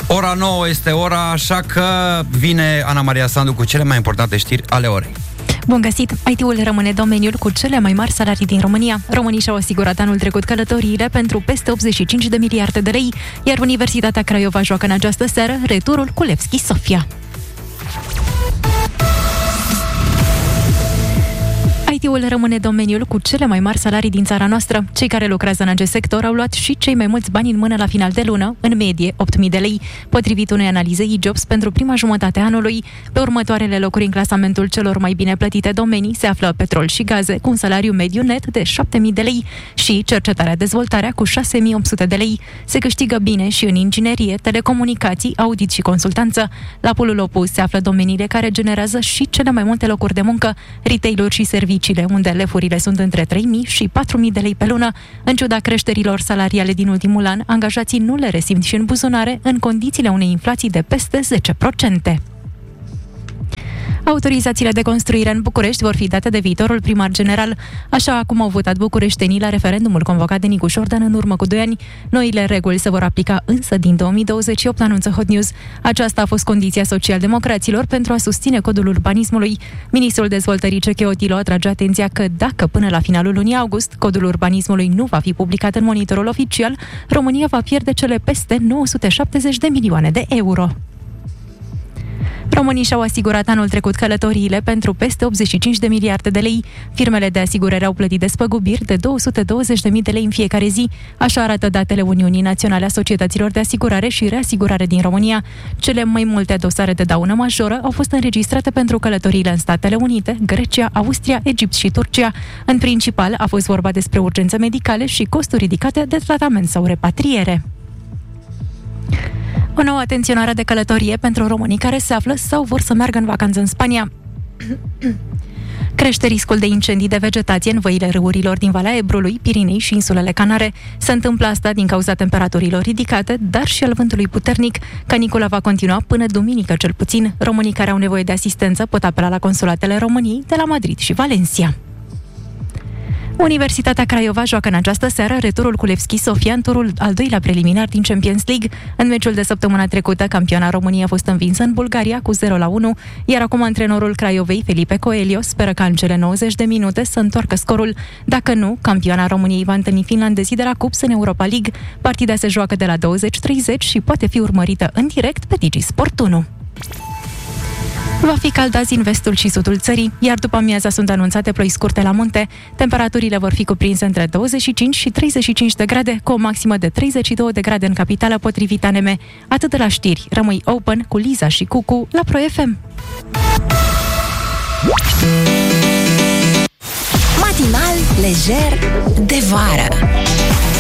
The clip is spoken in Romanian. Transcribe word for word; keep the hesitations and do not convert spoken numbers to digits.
Ora nouă este ora, așa că vine Ana Maria Sandu cu cele mai importante știri ale orei. Bun găsit! I T-ul rămâne domeniul cu cele mai mari salarii din România. Românii și-au asigurat anul trecut călătoriile pentru peste optzeci și cinci de miliarde de lei, iar Universitatea Craiova joacă în această seară returul cu Levski Sofia. I T-ul rămâne domeniul cu cele mai mari salarii din țara noastră. Cei care lucrează în acest sector au luat și cei mai mulți bani în mână la final de lună, în medie opt mii de lei, potrivit unei analize e-Jobs pentru prima jumătate a anului. Pe următoarele locuri în clasamentul celor mai bine plătite domenii se află petrol și gaze, cu un salariu mediu net de șapte mii de lei, și cercetarea-dezvoltarea cu șase mii opt sute de lei. Se câștigă bine și în inginerie, telecomunicații, audit și consultanță. La polul opus se află domeniile care generează și cele mai multe locuri de muncă, retail-uri și servicii, unde lefurile sunt între trei mii și patru mii de lei pe lună. În ciuda creșterilor salariale din ultimul an, angajații nu le resimt și în buzunare, în condițiile unei inflații de peste zece la sută. Autorizațiile de construire în București vor fi date de viitorul primar general, așa cum au votat bucureștenii la referendumul convocat de Nicu Șordan în urmă cu doi ani. Noile reguli se vor aplica însă din două mii douăzeci și opt, anunță Hot News. Aceasta a fost condiția social-democraților pentru a susține codul urbanismului. Ministrul Dezvoltării Cecheotilo atrage atenția că dacă până la finalul lunii august codul urbanismului nu va fi publicat în monitorul oficial, România va pierde cele peste nouă sute șaptezeci de milioane de euro. Românii și-au asigurat anul trecut călătoriile pentru peste optzeci și cinci de miliarde de lei. Firmele de asigurări au plătit despăgubiri de două sute douăzeci de mii de lei în fiecare zi. Așa arată datele Uniunii Naționale a Societăților de Asigurare și Reasigurare din România. Cele mai multe dosare de daună majoră au fost înregistrate pentru călătoriile în Statele Unite, Grecia, Austria, Egipt și Turcia. În principal a fost vorba despre urgențe medicale și costuri ridicate de tratament sau repatriere. O nouă atenționare de călătorie pentru românii care se află sau vor să meargă în vacanță în Spania. Crește riscul de incendii de vegetație în văile râurilor din Valea Ebrului, Pirinei și insulele Canare. Se întâmplă asta din cauza temperaturilor ridicate, dar și al vântului puternic. Canicula va continua până duminică cel puțin. Românii care au nevoie de asistență pot apela la consulatele României de la Madrid și Valencia. Universitatea Craiova joacă în această seară returul cu Levski Sofia în turul al doilea preliminar din Champions League. În meciul de săptămâna trecută, campioana României a fost învinsă în Bulgaria cu zero la unu, iar acum antrenorul Craiovei, Felipe Coelho, speră ca în cele nouăzeci de minute să întoarcă scorul. Dacă nu, campioana României va întâlni finlandezii de la Cups în Europa League. Partida se joacă de la douăzeci treizeci și poate fi urmărită în direct pe Digi Sport unu. Va fi cald azi în vestul și sudul țării, iar după amiaza sunt anunțate ploi scurte la munte. Temperaturile vor fi cuprinse între douăzeci și cinci și treizeci și cinci de grade, cu o maximă de treizeci și două de grade în capitală, potrivit A N M. Atât de la știri. Rămâi open cu Liza și Cucu la Pro F M. Matinal lejer de vară.